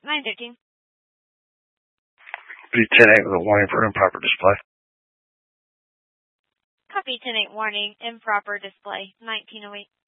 9:13. B10-8 with a warning for improper display. Copy 10-8 warning, improper display, 1908.